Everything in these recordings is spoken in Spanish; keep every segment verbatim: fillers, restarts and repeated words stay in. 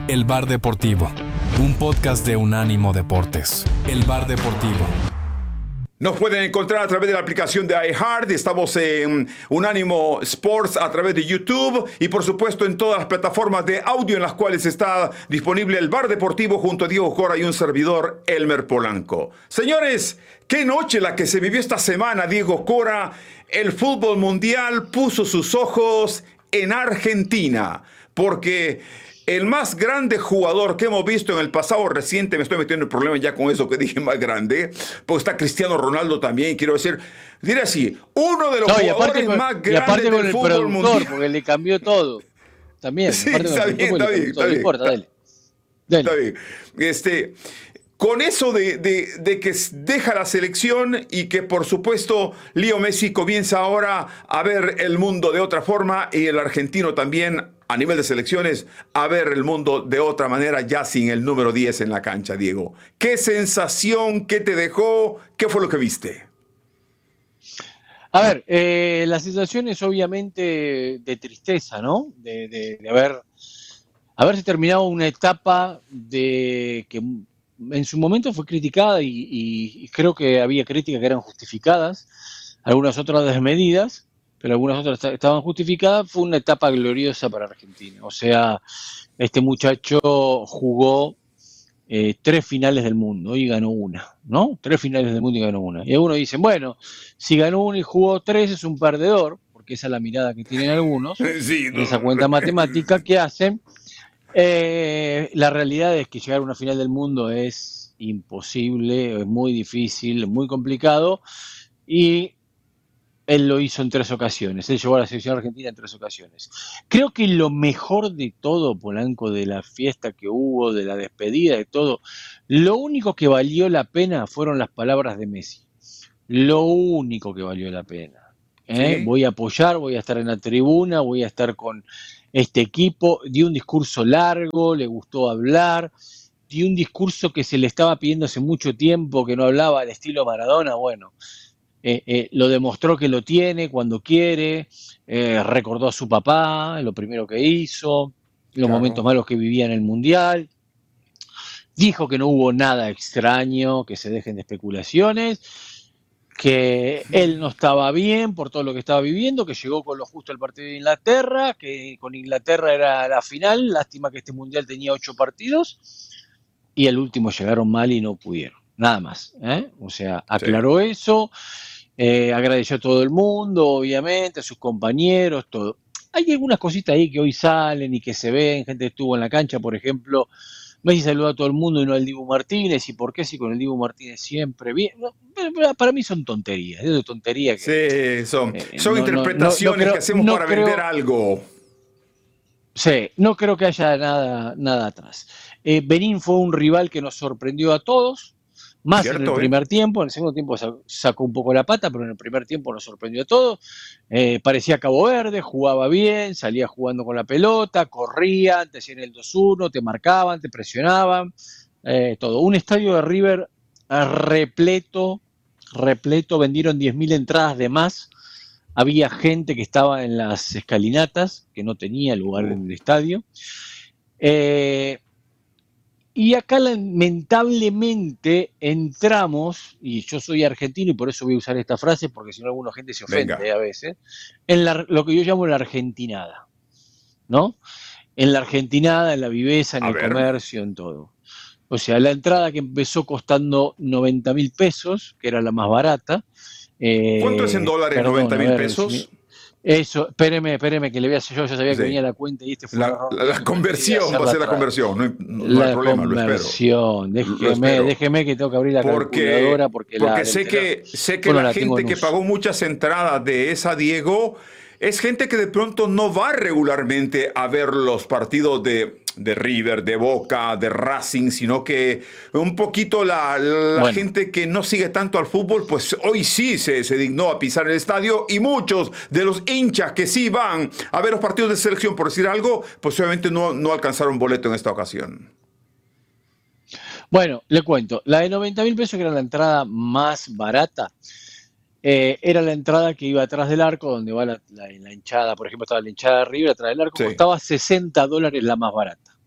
El Bar Deportivo, un podcast de Unánimo Deportes. El Bar Deportivo. Nos pueden encontrar a través de la aplicación de iHeart. Estamos en Unánimo Sports a través de YouTube y por supuesto en todas las plataformas de audio en las cuales está disponible el Bar Deportivo junto a Diego Cora y un servidor, Elmer Polanco. Señores, qué noche la que se vivió esta semana, Diego Cora. El fútbol mundial puso sus ojos en Argentina porque el más grande jugador que hemos visto en el pasado reciente, me estoy metiendo en problemas ya con eso que dije más grande, porque está Cristiano Ronaldo también, quiero decir, diré así, uno de los no, jugadores con, más grandes del fútbol mundial. Porque le cambió todo, también. Sí, está bien, está bien, está bien. Importa, dale. Dale. Está bien. Este, con eso de, de, de que deja la selección y que por supuesto Leo Messi comienza ahora a ver el mundo de otra forma y el argentino también a nivel de selecciones a ver el mundo de otra manera ya sin el número diez en la cancha, Diego. ¿Qué sensación, qué te dejó, qué fue lo que viste? A ver, eh, la sensación es obviamente de tristeza, ¿no? De, de, de haber, haberse terminado una etapa de que en su momento fue criticada y, y, y creo que había críticas que eran justificadas, algunas otras desmedidas, pero algunas otras estaban justificadas. Fue una etapa gloriosa para Argentina. O sea, este muchacho jugó eh, tres finales del mundo y ganó una, ¿no? Tres finales del mundo y ganó una. Y algunos dicen, bueno, si ganó una y jugó tres es un perdedor, porque esa es la mirada que tienen algunos, sí, no. Esa cuenta matemática que hacen. Eh, la realidad es que llegar a una final del mundo es imposible, es muy difícil, muy complicado, y él lo hizo en tres ocasiones, él llevó a la selección argentina en tres ocasiones. Creo que lo mejor de todo, Polanco, de la fiesta que hubo, de la despedida, de todo, lo único que valió la pena fueron las palabras de Messi. Lo único que valió la pena. ¿eh? ¿Sí? Voy a apoyar, voy a estar en la tribuna, voy a estar con este equipo. Dio un discurso largo, le gustó hablar, dio un discurso que se le estaba pidiendo hace mucho tiempo, que no hablaba al estilo Maradona, bueno. Eh, eh, lo demostró que lo tiene cuando quiere, eh, recordó a su papá, lo primero que hizo, los claro. momentos malos que vivía en el Mundial, dijo que no hubo nada extraño, que se dejen de especulaciones, que él no estaba bien por todo lo que estaba viviendo, que llegó con lo justo al partido de Inglaterra, que con Inglaterra era la final, lástima que este Mundial tenía ocho partidos, y el último llegaron mal y no pudieron, nada más, ¿eh? O sea, aclaró sí. eso. Eh, agradeció a todo el mundo, obviamente, a sus compañeros, todo. Hay algunas cositas ahí que hoy salen y que se ven, gente que estuvo en la cancha, por ejemplo, Messi saludó a todo el mundo y no al Dibu Martínez, y por qué si con el Dibu Martínez siempre bien. No, para mí son tonterías, es de tontería que, sí, son, eh, son no, interpretaciones no, no, no creo, que hacemos para creo, vender algo. Sí, no creo que haya nada, nada atrás. Eh, Benín fue un rival que nos sorprendió a todos. Más Cierto, en el primer eh? tiempo, en el segundo tiempo sacó un poco la pata, pero en el primer tiempo nos sorprendió a todos. Eh, parecía Cabo Verde, jugaba bien, salía jugando con la pelota, corría, te hacían el dos uno, te marcaban, te presionaban, eh, todo. Un estadio de River repleto, repleto, vendieron diez mil entradas de más. Había gente que estaba en las escalinatas, que no tenía lugar en el estadio. Eh, Y acá lamentablemente entramos, y yo soy argentino y por eso voy a usar esta frase, porque si no alguna gente se ofende Venga. a veces, en la, lo que yo llamo la argentinada, ¿no? En la argentinada, en la viveza, en a el ver. comercio, en todo. O sea, la entrada que empezó costando noventa mil pesos, que era la más barata. Eh, ¿Cuánto es en dólares perdón, noventa mil pesos? Si, Eso, espéreme, espéreme, que le voy a hacer yo, ya sabía sí. que venía la cuenta y este fue la, la, la conversión, va a ser la conversión, no hay, no la hay problema, conversión, lo espero. Déjeme, déjeme que tengo que abrir la porque, calculadora porque, porque la, sé, que, sé que bueno, la, la gente que pagó muchas entradas de esa, Diego, es gente que de pronto no va regularmente a ver los partidos de, de River, de Boca, de Racing, sino que un poquito la, la bueno. gente que no sigue tanto al fútbol, pues hoy sí se, se dignó a pisar el estadio, y muchos de los hinchas que sí van a ver los partidos de selección, por decir algo, pues obviamente no, no alcanzaron boleto en esta ocasión. Bueno, le cuento, la de noventa mil pesos, que era la entrada más barata, Eh, era la entrada que iba atrás del arco, donde va la, la, la hinchada, por ejemplo, estaba la hinchada de River atrás del arco, sí. costaba sesenta dólares la más barata.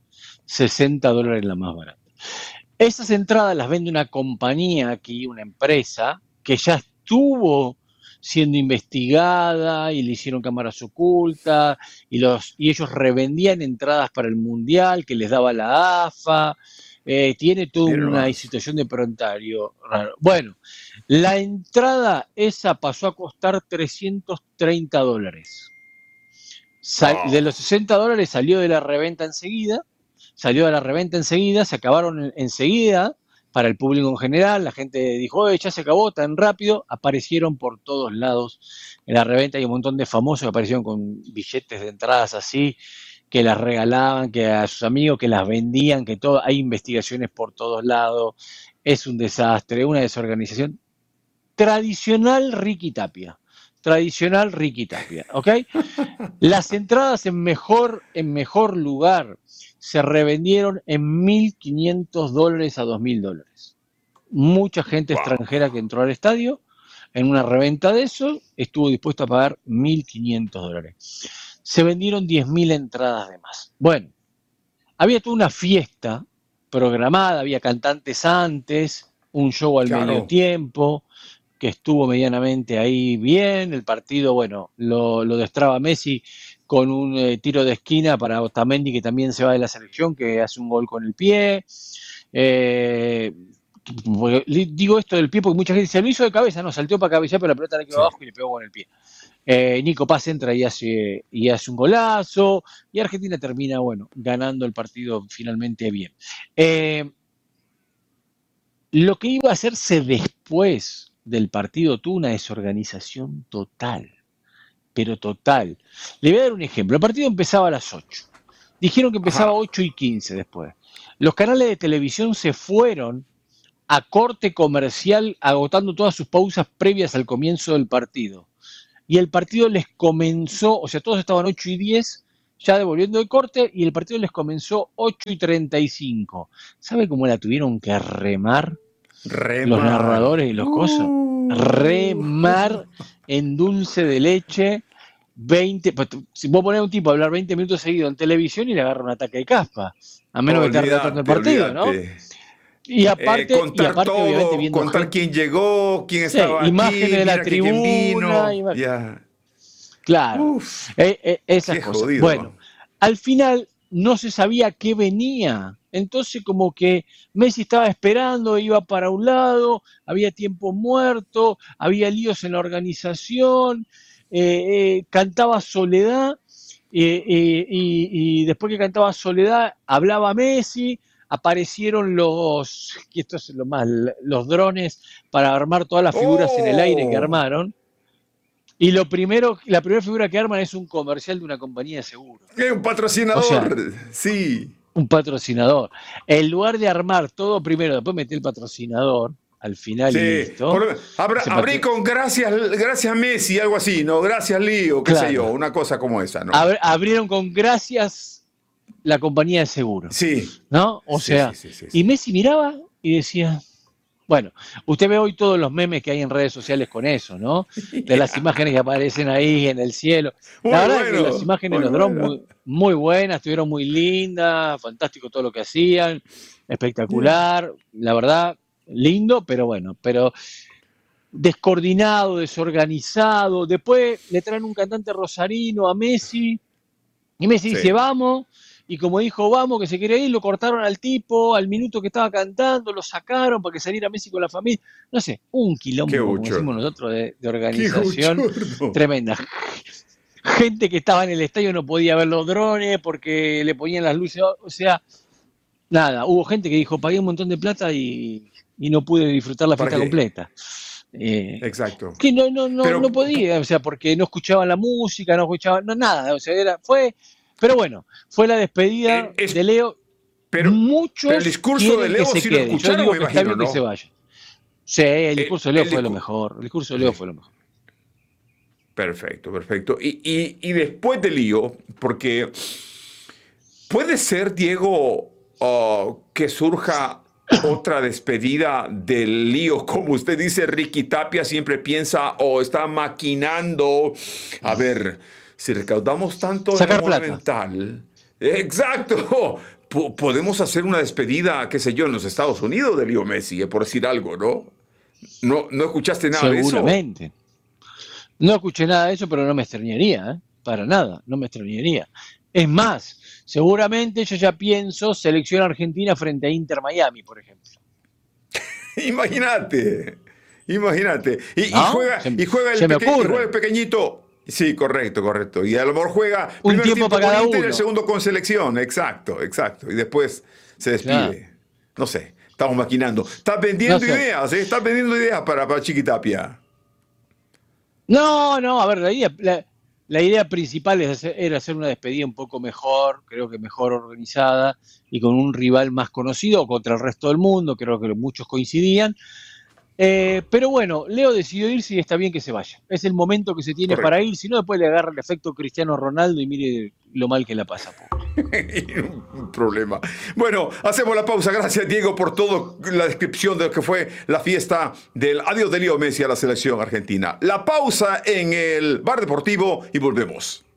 sesenta dólares la más barata. Esas entradas las vende una compañía aquí, una empresa, que ya estuvo siendo investigada y le hicieron cámaras ocultas y, los, y ellos revendían entradas para el Mundial que les daba la A F A. Eh, tiene toda una situación de prontario raro. Bueno, la entrada esa pasó a costar trescientos treinta dólares. Sal, wow. De los sesenta dólares salió de la reventa enseguida, salió de la reventa enseguida, se acabaron enseguida para el público en general, la gente dijo, oye, ya se acabó tan rápido, aparecieron por todos lados en la reventa, hay un montón de famosos que aparecieron con billetes de entradas así, que las regalaban, que a sus amigos, que las vendían, que todo, hay investigaciones por todos lados, es un desastre, una desorganización. Tradicional Ricky Tapia, tradicional Ricky Tapia, ¿ok? Las entradas en mejor, en mejor lugar se revendieron en mil quinientos dólares a dos mil dólares. Mucha gente wow. extranjera que entró al estadio, en una reventa de eso, estuvo dispuesta a pagar mil quinientos dólares. Se vendieron diez mil entradas de más. Bueno, había toda una fiesta programada, había cantantes antes, un show al claro. medio tiempo, que estuvo medianamente ahí bien, el partido, bueno, lo, lo destraba Messi con un eh, tiro de esquina para Otamendi, que también se va de la selección, que hace un gol con el pie. Eh, digo esto del pie porque mucha gente dice, lo hizo de cabeza, no, salteó para cabecear, pero la pelota le quedó sí. abajo y le pegó con el pie. Eh, Nico Paz entra y hace, y hace un golazo, y Argentina termina, bueno, ganando el partido finalmente bien. Eh, lo que iba a hacerse después del partido tuvo una desorganización total, pero total. Le voy a dar un ejemplo. El partido empezaba a las ocho. Dijeron que empezaba a ocho y quince después. Los canales de televisión se fueron a corte comercial agotando todas sus pausas previas al comienzo del partido. Y el partido les comenzó, o sea, todos estaban ocho y diez, ya devolviendo el corte, y el partido les comenzó ocho y treinta y cinco. ¿Sabe cómo la tuvieron que remar? Remar. Los narradores y los uh. cosas. Remar en dulce de leche. veinte, si vos ponés a un tipo a hablar veinte minutos seguidos en televisión y le agarra un ataque de caspa, a menos que esté relatando el partido, olvidate. ¿No? Y aparte, eh, contar y aparte todo, obviamente viendo contar gente, quién llegó, quién estaba sí, imágenes aquí, de la tribuna, vino, yeah. Claro, Uf, eh, eh, esas cosas. Jodido. Bueno, al final no se sabía qué venía, entonces como que Messi estaba esperando, iba para un lado, había tiempo muerto, había líos en la organización, eh, eh, cantaba Soledad, eh, eh, y, y después que cantaba Soledad hablaba Messi. Aparecieron los, y esto es lo más, los drones para armar todas las figuras oh. en el aire que armaron. Y lo primero, la primera figura que arman es un comercial de una compañía de seguros. ¿Qué? Un patrocinador, o sea, sí. Un patrocinador. En lugar de armar todo primero, después metí el patrocinador, al final sí. y listo. Por, abra, abrí patro... con gracias, gracias Messi, algo así, ¿no? Gracias Lío, qué claro. sé yo, una cosa como esa, ¿no? Ab- abrieron con gracias la compañía de seguros. Sí. ¿No? O sí, sea, sí, sí, sí, sí. y Messi miraba y decía, bueno, usted ve hoy todos los memes que hay en redes sociales con eso, ¿no? De las imágenes que aparecen ahí en el cielo. Muy la verdad bueno, que las imágenes de los drones bueno. muy, muy buenas, estuvieron muy lindas, fantástico todo lo que hacían, espectacular, yeah. la verdad, lindo, pero bueno, pero descoordinado, desorganizado. Después le traen un cantante rosarino a Messi y Messi sí. dice, vamos. Y como dijo, vamos, que se quiere ir, lo cortaron al tipo, al minuto que estaba cantando, lo sacaron para que saliera Messi con la familia. No sé, un quilombo, como decimos nosotros, de, de organización tremenda. Gente que estaba en el estadio no podía ver los drones porque le ponían las luces. O sea, nada, hubo gente que dijo, pagué un montón de plata y, y no pude disfrutar la fiesta completa. Eh, Exacto. Que no, no, no, Pero, no podía, o sea, porque no escuchaban la música, no escuchaban, no, nada, o sea, era, fue... Pero bueno, fue la despedida eh, es, de Leo. Pero, Muchos pero el discurso de Leo sí si lo escucharon, Yo digo me que imagino, está bien ¿no? que se vaya. Sí, el discurso el, de Leo fue discur- lo mejor. El discurso de Leo sí. fue lo mejor. Perfecto, perfecto. Y, y, y después de Leo, porque puede ser, Diego, uh, que surja otra despedida del Lío, como usted dice, Ricky Tapia siempre piensa o está maquinando. A ver, si recaudamos tanto Sacar en el Monumental, exacto, po- podemos hacer una despedida, qué sé yo, en los Estados Unidos de Leo Messi, eh, por decir algo, ¿no? ¿No, no escuchaste nada de eso? Seguramente. No escuché nada de eso, pero no me extrañaría, ¿eh? Para nada, no me extrañaría. Es más, seguramente yo ya pienso selección argentina frente a Inter Miami, por ejemplo. Imagínate, imagínate. Y, y ¿No? juega, Se- y juega el, se me peque- y ocurre. juega el pequeñito. Sí, correcto, correcto. Y a lo mejor juega Un primer tiempo para con cada Inter y el uno. segundo con selección. Exacto, exacto. Y después se despide. Claro. No sé, estamos maquinando. Estás vendiendo No sé. ideas, ¿eh? Estás vendiendo ideas para, para Chiquitapia. No, no, a ver, la idea, la, la idea principal es hacer- era hacer una despedida un poco mejor, creo que mejor organizada y con un rival más conocido contra el resto del mundo, creo que muchos coincidían. Eh, pero bueno, Leo decidió irse y está bien que se vaya. Es el momento que se tiene Correcto. para ir, si no después le agarra el efecto Cristiano Ronaldo y mire lo mal que la pasa, pobre. Un problema. Bueno, hacemos la pausa. Gracias, Diego, por toda la descripción de lo que fue la fiesta del adiós de Leo Messi a la selección argentina. La pausa en el Bar Deportivo y volvemos.